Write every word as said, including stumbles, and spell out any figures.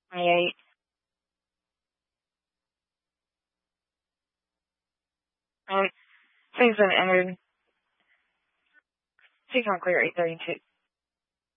twenty-eight. Um, things been entered. Six on clear, eight thirty-two.